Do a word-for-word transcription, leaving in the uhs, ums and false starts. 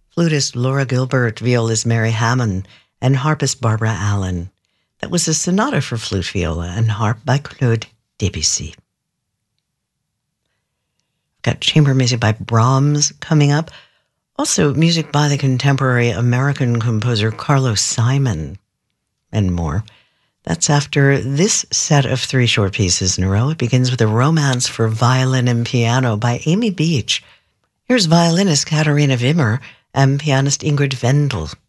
Flutist Laura Gilbert, violist Mary Hammond, and harpist Barbara Allen. That was a sonata for flute, viola, and harp by Claude Debussy. Got chamber music by Brahms coming up. Also, music by the contemporary American composer Carlos Simon, and more. That's after this set of three short pieces in a row. It begins with a romance for violin and piano by Amy Beach. Here's violinist Katharina Wimmer and pianist Ingrid Wendel.